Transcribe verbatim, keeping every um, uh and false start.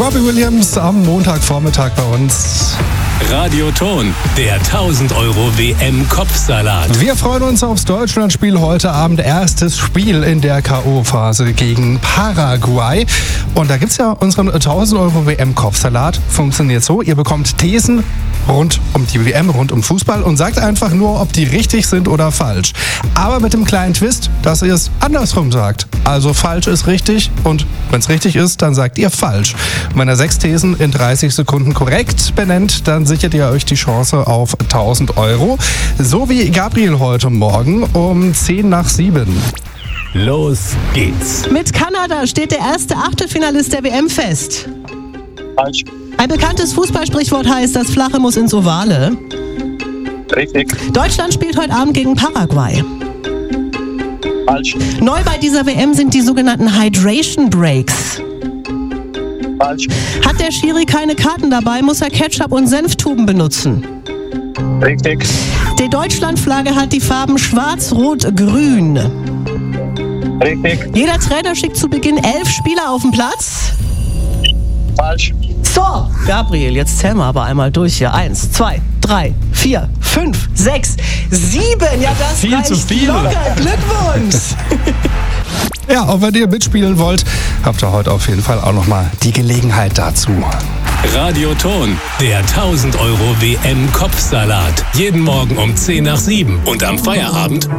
Robbie Williams am Montagvormittag bei uns. Radioton, der tausend Euro W M-Kopfsalat. Wir freuen uns aufs Deutschlandspiel heute Abend. Erstes Spiel in der K O-Phase gegen Paraguay. Und da gibt es ja unseren tausend Euro W M-Kopfsalat. Funktioniert so, ihr bekommt Thesen rund um die W M, rund um Fußball und sagt einfach nur, ob die richtig sind oder falsch. Aber mit dem kleinen Twist, dass ihr es andersrum sagt. Also falsch ist richtig und wenn es richtig ist, dann sagt ihr falsch. Und wenn ihr sechs Thesen in dreißig Sekunden korrekt benennt, dann sichert ihr euch die Chance auf tausend Euro. So wie Gabriel heute Morgen um zehn nach sieben. Los geht's. Mit Kanada steht der erste Achtelfinalist der W M fest. Falsch. Ein bekanntes Fußballsprichwort heißt, das Flache muss ins Ovale. Richtig. Deutschland spielt heute Abend gegen Paraguay. Falsch. Neu bei dieser W M sind die sogenannten Hydration Breaks. Falsch. Hat der Schiri keine Karten dabei, muss er Ketchup und Senftuben benutzen. Richtig. Die Deutschlandflagge hat die Farben schwarz, rot, grün. Richtig. Jeder Trainer schickt zu Beginn elf Spieler auf den Platz. Falsch. So, Gabriel, jetzt zählen wir aber einmal durch hier. Eins, zwei, drei, vier, fünf, sechs, sieben. Ja, das Viel reicht zu viel. locker. Glückwunsch. Ja, und wenn ihr mitspielen wollt, habt ihr heute auf jeden Fall auch nochmal die Gelegenheit dazu. Radioton, der tausend Euro W M-Kopfsalat. Jeden Morgen um zehn nach sieben und am Feierabend